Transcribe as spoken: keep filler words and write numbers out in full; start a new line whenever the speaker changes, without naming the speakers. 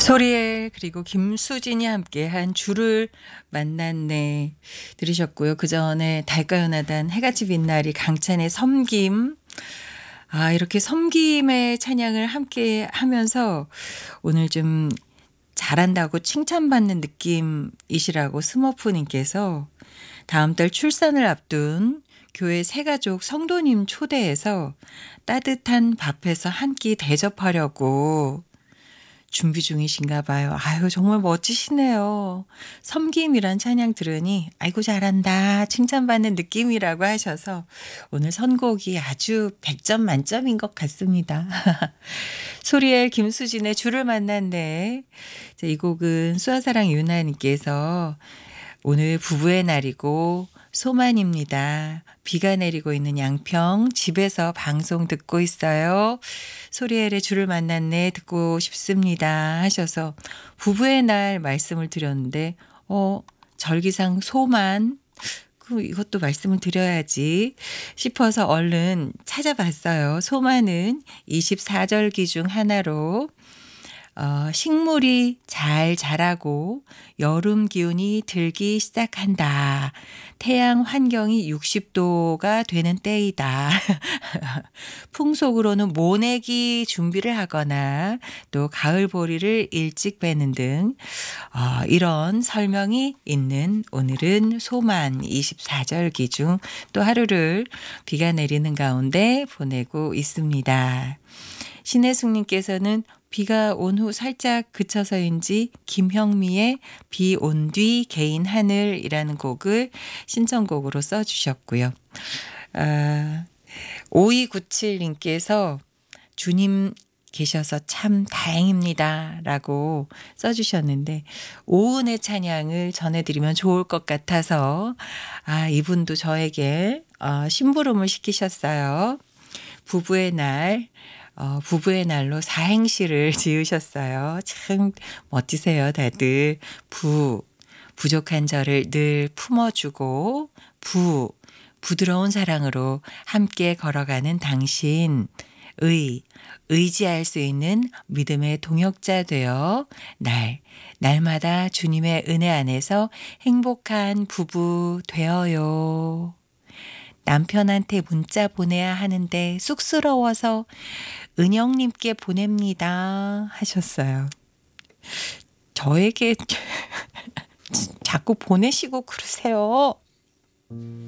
소리에 그리고 김수진이 함께한 주를 만났네 들으셨고요. 그전에 달가요나단 해같이 빛나리 강찬의 섬김. 아 이렇게 섬김의 찬양을 함께 하면서 오늘 좀 잘한다고 칭찬받는 느낌이시라고 스머프님께서 다음 달 출산을 앞둔 교회 새가족 성도님 초대해서 따뜻한 밥해서 한 끼 대접하려고 준비 중이신가 봐요. 아유 정말 멋지시네요. 섬김이란 찬양 들으니 아이고 잘한다 칭찬받는 느낌이라고 하셔서 오늘 선곡이 아주 백 점 만점인 것 같습니다. 소리엘 김수진의 주를 만났네. 이 곡은 수아사랑 유나님께서 오늘 부부의 날이고 소만입니다. 비가 내리고 있는 양평 집에서 방송 듣고 있어요. 소리엘의 주를 만났네 듣고 싶습니다 하셔서 부부의 날 말씀을 드렸는데 어 절기상 소만 그 이것도 말씀을 드려야지 싶어서 얼른 찾아봤어요. 소만은 이십사 절기 중 하나로 어, 식물이 잘 자라고 여름 기운이 들기 시작한다. 태양 환경이 육십 도가 되는 때이다. 풍속으로는 모내기 준비를 하거나 또 가을 보리를 일찍 베는 등 어, 이런 설명이 있는 오늘은 소만 이십사 절기 중 또 하루를 비가 내리는 가운데 보내고 있습니다. 신혜숙님께서는 비가 온 후 살짝 그쳐서인지 김형미의 비 온 뒤 개인 하늘이라는 곡을 신청곡으로 써주셨고요. 아, 오이구칠님께서 주님 계셔서 참 다행입니다 라고 써주셨는데 오은의 찬양을 전해드리면 좋을 것 같아서 아 이분도 저에게 어, 심부름을 시키셨어요. 부부의 날 어, 부부의 날로 사행시를 지으셨어요. 참 멋지세요 다들. 부, 부족한 저를 늘 품어주고 부, 부드러운 사랑으로 함께 걸어가는 당신. 의, 의지할 수 있는 믿음의 동역자 되어 날, 날마다 주님의 은혜 안에서 행복한 부부 되어요. 남편한테 문자 보내야 하는데 쑥스러워서 은영님께 보냅니다 하셨어요. 저에게 자꾸 보내시고 그러세요.